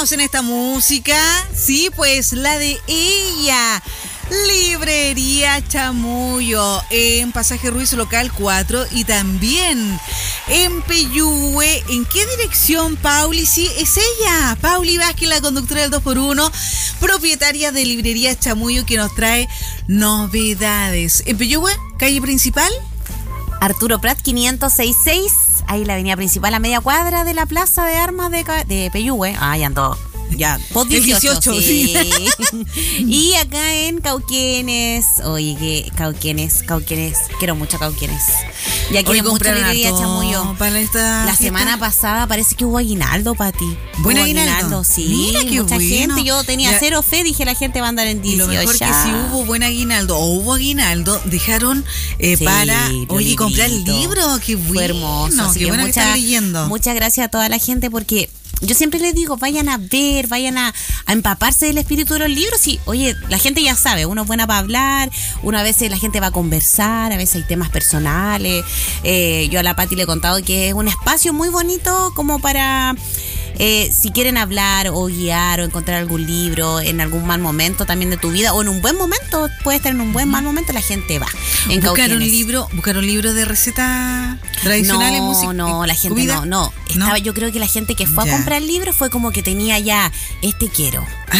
¿Conocen esta música? Sí, pues la de ella. Librería Chamullo en Pasaje Ruiz Local 4 y también en Peyúgue. ¿En qué dirección, Pauli? Sí, es ella, Pauli Vázquez, la conductora del 2x1, propietaria de Librería Chamullo, que nos trae novedades. En Peyúgue, calle principal Arturo Prat 566, ahí la avenida principal a media cuadra de la Plaza de Armas de Peyúgue. Ahí andó. Ya, post 18, sí. Y acá en Cauquenes, oye, que Cauquenes, quiero mucho Cauquenes. Ya quiero mucho Librería Chamullo. La semana pasada parece que hubo aguinaldo para ti. ¿Buen aguinaldo? Sí. Mira qué mucha bueno. Gente, yo tenía ya. Cero fe, dije la gente va a andar en 18. Y lo mejor que si hubo buen aguinaldo o hubo aguinaldo, dejaron para, oye, comprar el libro. Qué bueno. Fue hermoso. Así qué bueno que están leyendo. Muchas gracias a toda la gente porque yo siempre les digo, vayan a ver, vayan a empaparse del espíritu de los libros. Y, oye, la gente ya sabe, uno es buena para hablar, uno a veces la gente va a conversar, a veces hay temas personales. Yo a la Pati le he contado que es un espacio muy bonito como para... si quieren hablar o guiar o encontrar algún libro en algún mal momento también de tu vida o en un buen momento, puede estar en un buen mal momento, la gente va. ¿Buscar un libro de recetas tradicionales? No, la gente ¿comida? no. Yo creo que la gente que fue a comprar el libro fue como que tenía ya, quiero.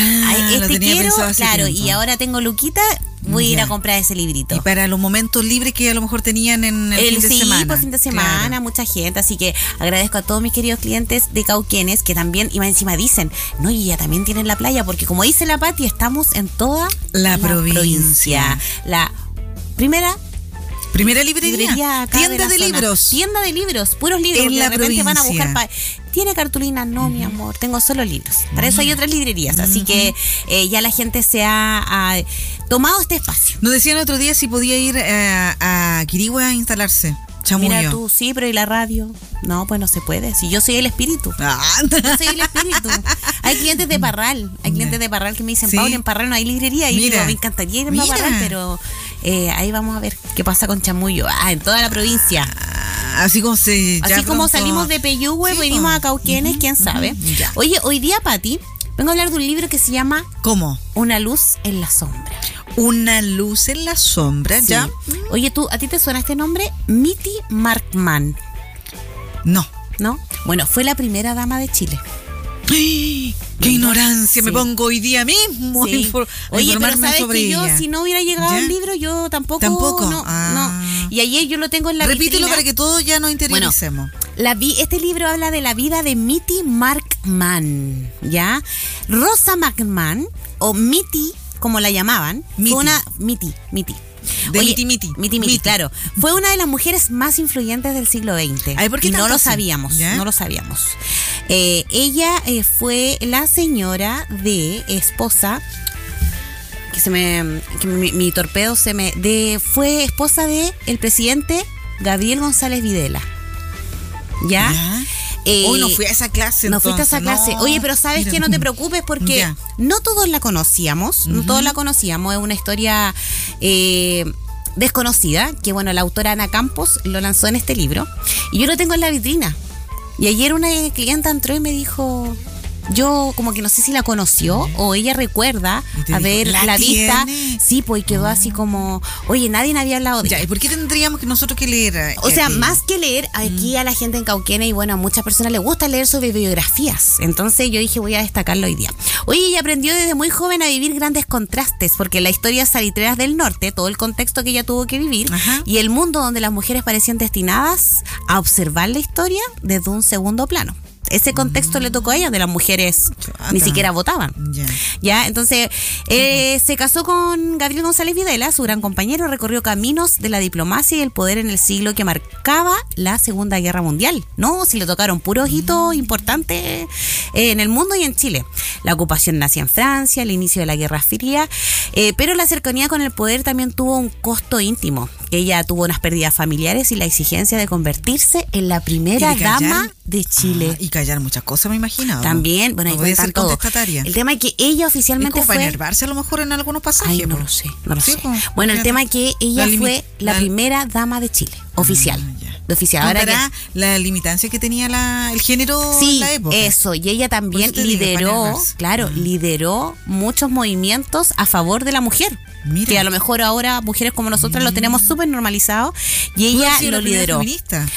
Lo tenía quiero, pensado hace claro, tiempo. Y ahora tengo luquita, voy a ir a comprar ese librito. Y para los momentos libres que a lo mejor tenían en el fin de semana. Sí, por fin de semana, claro. Mucha gente. Así que agradezco a todos mis queridos clientes de Cauquenes que también, y más encima dicen, no, y ya también tienen la playa, porque como dice la Pati, estamos en toda la provincia. La primera librería tienda de libros. Tienda de libros, puros libros. En la de repente provincia. van a buscar ¿tiene cartulina? No, mi amor, tengo solo libros. Para eso hay otras librerías. Así que ya la gente se ha tomado este espacio. Nos decían otro día si podía ir a Quirihue a instalarse. Chamullo. Mira tú, sí, pero ¿y la radio? No, pues no se puede. Si yo soy el espíritu. Yo soy el espíritu. Hay clientes de Parral. Hay clientes de Parral que me dicen, Pauli, en Parral no hay librería. Y digo, me encantaría irme a Parral, pero ahí vamos a ver qué pasa con Chamullo. En toda la provincia. Así como salimos de Peyúgue, venimos a Cauquenes, quién sabe. Oye, hoy día, Pati, vengo a hablar de un libro que se llama ¿cómo? Una luz en la sombra. Una luz en la sombra, sí. Ya. Oye, ¿a ti te suena este nombre? Mitty Markman. No. ¿No? Bueno, fue la primera dama de Chile. ¡Qué ignorancia! Me pongo hoy día mismo a Oye, pero sabes que ella. Yo, si no hubiera llegado el libro, yo tampoco. No. Y ayer yo lo tengo en la Repítelo vitrina. para que todos ya nos interioricemos. Este libro habla de la vida de Mitty Markman, ¿ya? Rosa Markman, o Mitty, como la llamaban, fue una... Mitty. Mitty, claro. Fue una de las mujeres más influyentes del siglo XX. Ay, ¿por qué no lo así? sabíamos, ¿Ya? no lo sabíamos. Ella fue la señora de esposa... mi torpedo fue esposa de el presidente Gabriel González Videla. ¿Ya? Hoy no fui a esa clase. No fuiste a esa clase. Oye, pero sabes que no te preocupes porque no todos la conocíamos. No todos la conocíamos. Es una historia desconocida que, bueno, la autora Ana Campos lo lanzó en este libro. Y yo lo tengo en la vitrina. Y ayer una clienta entró y me dijo... Yo como que no sé si la conoció o ella recuerda haber la vista. Sí, pues quedó así como, oye, nadie había hablado de ella. ¿Y por qué tendríamos que nosotros que leer? O sea, más que leer, aquí a la gente en Cauquenes y bueno, a muchas personas les gusta leer sobre biografías. Entonces yo dije, voy a destacarlo hoy día. Oye, ella aprendió desde muy joven a vivir grandes contrastes, porque la historia Salitreras del Norte, todo el contexto que ella tuvo que vivir, y el mundo donde las mujeres parecían destinadas a observar la historia desde un segundo plano. Ese contexto le tocó a ella, donde las mujeres ni siquiera votaban. Ya, entonces se casó con Gabriel González Videla, su gran compañero, recorrió caminos de la diplomacia y el poder en el siglo que marcaba la Segunda Guerra Mundial. No, si le tocaron puros hitos importantes en el mundo y en Chile. La ocupación nazi en Francia, el inicio de la Guerra Fría, pero la cercanía con el poder también tuvo un costo íntimo. Ella tuvo unas pérdidas familiares y la exigencia de convertirse en la primera dama de Chile. Y callar muchas cosas, me imagino. También, bueno, ahí cuentan todo. El tema es que ella oficialmente fue... para enervarse a lo mejor en algunos pasajes. Ay, no lo sé. Bueno, el tema es que ella fue la primera dama de Chile, oficial. de oficial. Ahora ¿Contará la limitancia que tenía el género en la época? Eso, y ella también lideró, lideró muchos movimientos a favor de la mujer. Mira. Que a lo mejor ahora mujeres como nosotras lo tenemos súper normalizado, y ella lo lideró. Feminista.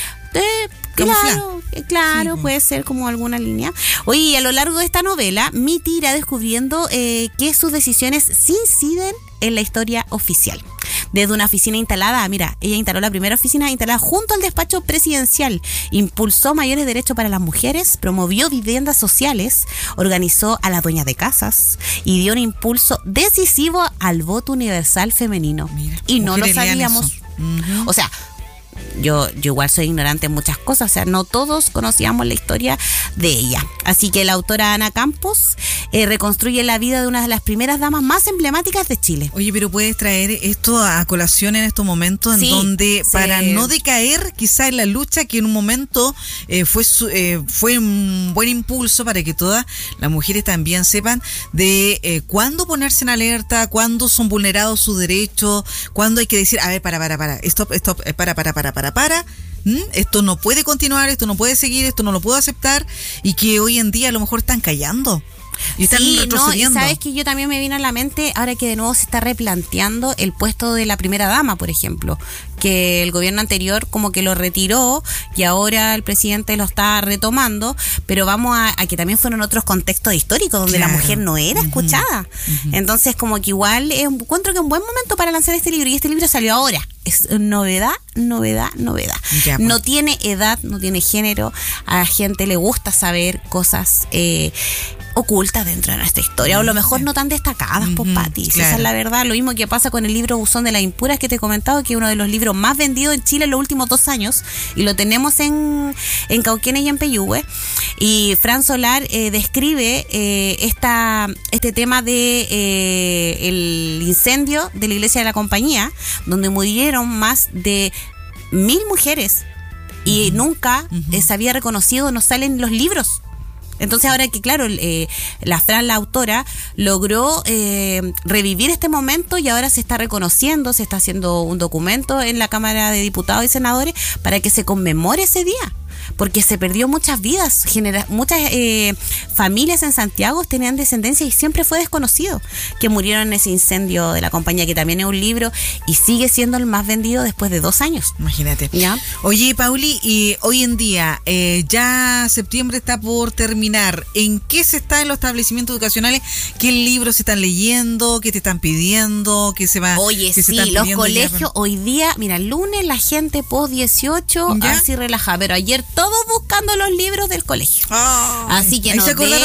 Claro, sí, puede ser como alguna línea. Oye, y a lo largo de esta novela, Mitty irá descubriendo que sus decisiones sí inciden en la historia oficial. Desde una oficina instalada, mira, ella instaló la primera oficina instalada junto al despacho presidencial, impulsó mayores derechos para las mujeres, promovió viviendas sociales, organizó a las dueñas de casas y dio un impulso decisivo al voto universal femenino. Mira, y no lo sabíamos. O sea, yo igual soy ignorante en muchas cosas, o sea, no todos conocíamos la historia de ella. Así que la autora Ana Campos reconstruye la vida de una de las primeras damas más emblemáticas de Chile. Oye, pero puedes traer esto a colación en estos momentos en donde, para no decaer quizá en la lucha que en un momento fue un buen impulso para que todas las mujeres también sepan de cuándo ponerse en alerta, cuándo son vulnerados sus derechos, cuándo hay que decir, a ver, stop, para. Esto no puede continuar, esto no puede seguir, esto no lo puedo aceptar, y que hoy en día a lo mejor están callando y están retrocediendo. Y sabes que yo también me vino a la mente ahora que de nuevo se está replanteando el puesto de la primera dama, por ejemplo, que el gobierno anterior como que lo retiró y ahora el presidente lo está retomando, pero vamos a que también fueron otros contextos históricos donde la mujer no era escuchada. Entonces como que igual encuentro que es un buen momento para lanzar este libro, y este libro salió ahora. Es novedad. Ya, pues. No tiene edad, no tiene género. A la gente le gusta saber cosas ocultas dentro de nuestra historia, o a lo mejor no tan destacadas, pues, Pati. Claro. Esa es la verdad. Lo mismo que pasa con el libro Buzón de las Impuras que te he comentado, que es uno de los libros más vendidos en Chile en los últimos 2 años, y lo tenemos en Cauquenes y en Peyúgue. Y Fran Solar describe este tema de el incendio de la iglesia de la Compañía, donde murieron más de 1.000 mujeres y nunca se había reconocido, no salen los libros. Entonces ahora que claro, la autora logró revivir este momento, y ahora se está reconociendo, se está haciendo un documento en la Cámara de Diputados y Senadores para que se conmemore ese día. Porque se perdió muchas vidas, muchas familias en Santiago tenían descendencia y siempre fue desconocido que murieron en ese incendio de la Compañía, que también es un libro y sigue siendo el más vendido después de 2 años. Imagínate. ¿Ya? Oye, Pauli, y hoy en día ya septiembre está por terminar. ¿En qué se está en los establecimientos educacionales? ¿Qué libros se están leyendo? ¿Qué te están pidiendo? ¿Qué se va? Oye, sí, los colegios hoy día, mira, el lunes la gente post 18 así relajada, pero ayer todos buscando los libros del colegio. Así que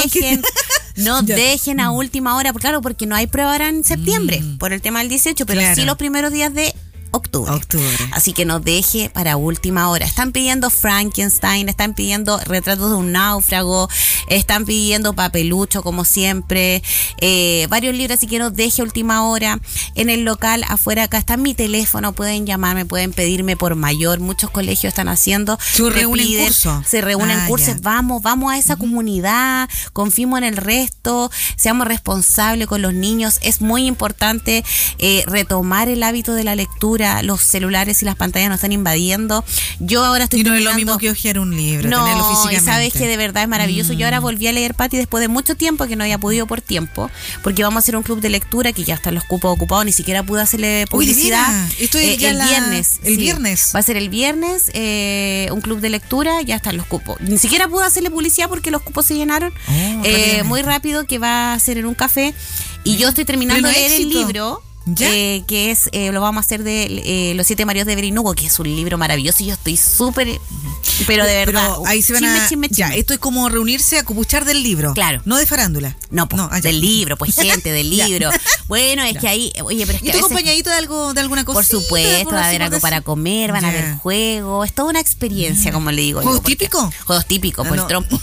no dejen a última hora, claro, porque no hay prueba ahora en septiembre por el tema del 18, pero sí los primeros días de octubre. Así que no deje para última hora. Están pidiendo Frankenstein, están pidiendo Retratos de un náufrago, están pidiendo Papelucho, como siempre, varios libros, así que no deje a última hora. En el local afuera acá está mi teléfono, pueden llamarme, pueden pedirme por mayor. Muchos colegios están haciendo, se reúnen cursos. Vamos a esa comunidad, confiemos en el resto, seamos responsables con los niños. Es muy importante retomar el hábito de la lectura. Los celulares y las pantallas nos están invadiendo. Yo ahora estoy no es lo mismo que hojear un libro, tenerlo físicamente. Y sabes que de verdad es maravilloso. Yo ahora volví a leer, Pati, después de mucho tiempo que no había podido por tiempo, porque vamos a hacer un club de lectura que ya están los cupos ocupados, ni siquiera pude hacerle publicidad. Esto es el viernes. El viernes. Va a ser el viernes un club de lectura, ya están los cupos. Ni siquiera pude hacerle publicidad porque los cupos se llenaron muy rápido, que va a ser en un café. Y yo estoy terminando de leer el libro. Que es lo vamos a hacer de Los 7 maridos de Evelyn Hugo, que es un libro maravilloso, y yo estoy súper, pero de verdad, ahí se van chisme. Ya, esto es como reunirse a copuchar del libro, claro, no de farándula. No, del libro, pues gente, del libro. Bueno, es que ahí, oye, pero es que ¿y tu acompañadito de algo, de alguna cosa? Por supuesto, va a haber algo para comer, van a haber juegos, es toda una experiencia, como le digo. ¿Juegos típicos? Juegos típicos, por el trompo.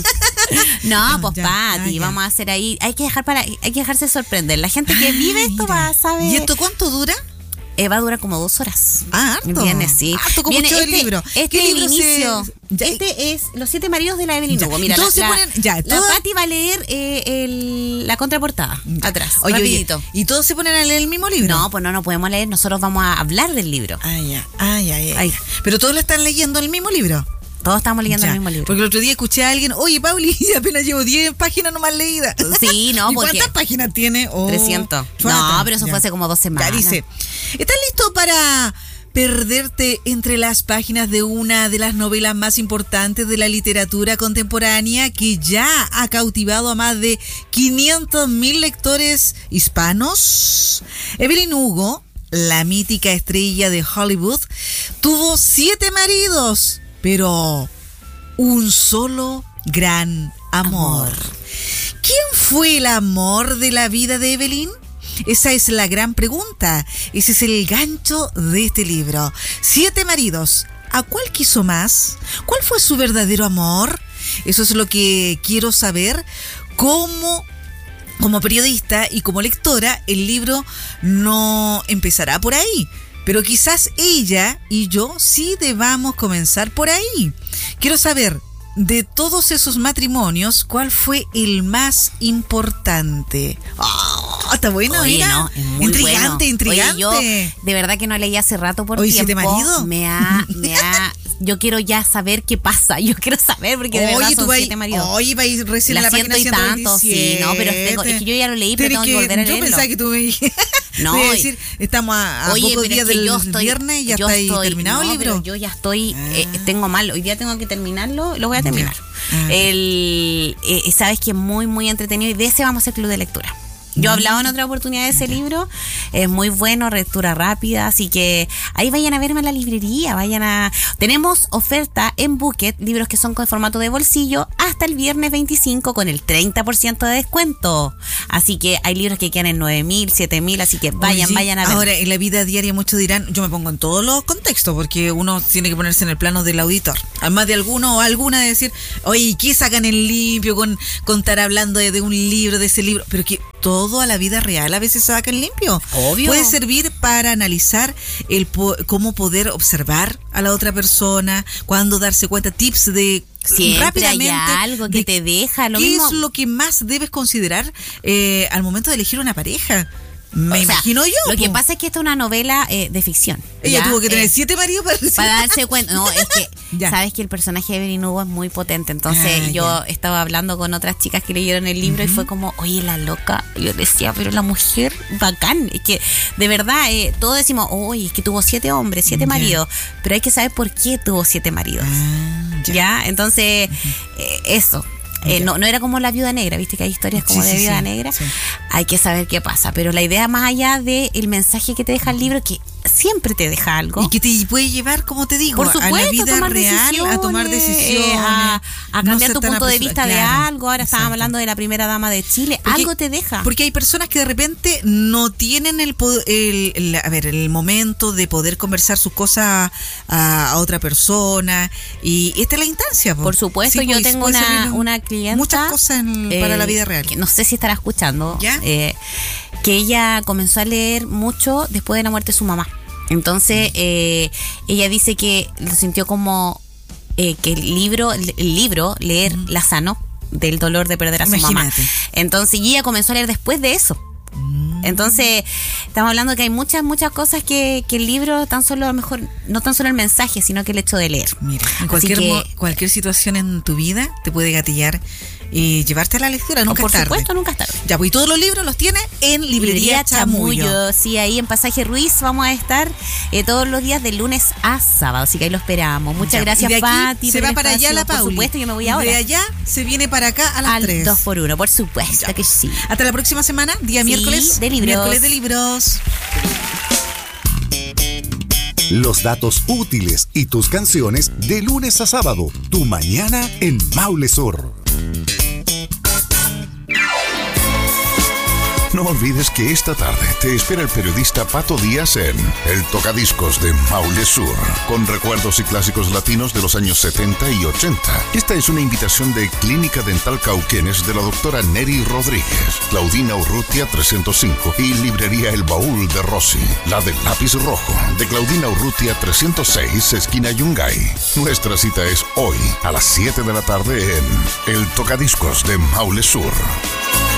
No, pues Pati, vamos a hacer ahí, hay que dejarse sorprender. La gente que vive esto va a saber. ¿Y esto cuánto dura? Va a durar como 2 horas. Harto. Viene, sí. Harto como Viene mucho del libro. Este es el libro inicio. Ya. Este es Los 7 maridos de la Evelyn Hugo. Mira, todos se ponen, la Pati va a leer la contraportada atrás, rapidito. ¿Y todos se ponen a leer el mismo libro? No, pues no podemos leer. Nosotros vamos a hablar del libro. Ay. Pero todos lo están leyendo el mismo libro. Todos estamos leyendo el mismo libro. Porque el otro día escuché a alguien, oye, Pauli, apenas llevo 10 páginas nomás leídas. Sí, no, ¿Y porque... cuántas páginas tiene? 300. No, pero eso fue hace como 2 semanas. Ya dice, ¿estás listo para perderte entre las páginas de una de las novelas más importantes de la literatura contemporánea que ya ha cautivado a más de 500.000 lectores hispanos? Evelyn Hugo, la mítica estrella de Hollywood, tuvo 7 maridos, pero un solo gran amor. ¿Quién fue el amor de la vida de Evelyn? Esa es la gran pregunta. Ese es el gancho de este libro. 7 maridos. ¿A cuál quiso más? ¿Cuál fue su verdadero amor? Eso es lo que quiero saber. Como periodista y como lectora, el libro no empezará por ahí. Pero quizás ella y yo sí debamos comenzar por ahí. Quiero saber, de todos esos matrimonios, ¿cuál fue el más importante? Está bueno, oye, mira. No, es muy intrigante. Oye, yo de verdad que no leí hace rato por tiempo. ¿7 maridos? Me ha yo quiero ya saber qué pasa. Yo quiero saber porque de verdad son 7 maridos. Oye, va a ir recién a la página 127. Tanto, sí, no, pero es que yo ya lo leí, pero tengo que volver a leerlo. Yo pensaba que tú me dijiste. No, voy a decir, estamos a pocos días del viernes y ya está ahí terminado el libro. Yo ya estoy, tengo mal. Hoy día tengo que terminarlo, lo voy a terminar. Sabes que es muy, muy entretenido y de ese vamos a hacer club de lectura. Yo hablaba en otra oportunidad de ese libro, es muy bueno, lectura rápida, así que ahí vayan a verme a la librería, tenemos oferta en Bucket, libros que son con formato de bolsillo, hasta el viernes 25 con el 30% de descuento, así que hay libros que quedan en 9.000, 7.000, así que vayan a ver. Ahora, en la vida diaria muchos dirán, yo me pongo en todos los contextos, porque uno tiene que ponerse en el plano del auditor, además de alguno o alguna de decir, oye, ¿qué sacan en limpio con estar hablando de un libro, de ese libro? Pero que todo a la vida real a veces se saca en limpio. Obvio. Puede servir para analizar cómo poder observar a la otra persona, cuándo darse cuenta, tips de siempre rápidamente hay algo que te deja lo ¿qué mismo? es lo que más debes considerar al momento de elegir una pareja? Me imagino yo. Lo que pasa es que esta es una novela de ficción. Ella tuvo que tener 7 maridos para darse cuenta. No, es que sabes que el personaje de Evelyn Hugo es muy potente. Entonces yo estaba hablando con otras chicas que leyeron el libro y fue como, oye, la loca. Yo decía, pero la mujer, bacán. Es que de verdad, todos decimos, oye, es que tuvo 7 hombres, 7 maridos. Pero hay que saber por qué tuvo 7 maridos. ¿Ya? Entonces, eso. No era como La Viuda Negra, viste que hay historias como de Viuda Negra. Sí. Hay que saber qué pasa. Pero la idea más allá del mensaje que te deja el libro, que siempre te deja algo. Y que te puede llevar, como te digo, por supuesto, a la vida real, a tomar decisiones. A cambiar tu punto de vista de algo. Ahora estábamos hablando de la primera dama de Chile. Algo te deja. Porque hay personas que de repente no tienen el momento de poder conversar sus cosas a otra persona. Y esta es la instancia. Por supuesto, sí, yo tengo una clienta. Muchas cosas para la vida real. Que no sé si estará escuchando. Que ella comenzó a leer mucho después de la muerte de su mamá. Entonces ella dice que lo sintió como que el libro leer la sanó del dolor de perder a su mamá. Entonces ella comenzó a leer después de eso. Entonces estamos hablando de que hay muchas cosas que el libro tan solo, a lo mejor no tan solo el mensaje, sino que el hecho de leer. Mira, cualquier situación en tu vida te puede gatillar y llevarte a la lectura. Nunca es tarde. Por supuesto, nunca es tarde. Ya, pues, y todos los libros los tienes en Librería Chamullo. Sí, ahí en Pasaje Ruiz vamos a estar todos los días de lunes a sábado, así que ahí lo esperamos. Muchas gracias, Pati. Se va para allá la Pauli. Por supuesto, yo me voy ahora. De allá se viene para acá a las 3. 2x1, por supuesto que sí. Hasta la próxima semana, día miércoles de libros. Miércoles de libros. Los datos útiles y tus canciones de lunes a sábado. Tu mañana en Maule Sur. No olvides que esta tarde te espera el periodista Pato Díaz en El Tocadiscos de Maule Sur, con recuerdos y clásicos latinos de los años 70 y 80. Esta es una invitación de Clínica Dental Cauquenes de la doctora Neri Rodríguez, Claudina Urrutia 305 y Librería El Baúl de Rossi, la del lápiz rojo de Claudina Urrutia 306, esquina Yungay. Nuestra cita es hoy a las 7 de la tarde en El Tocadiscos de Maule Sur.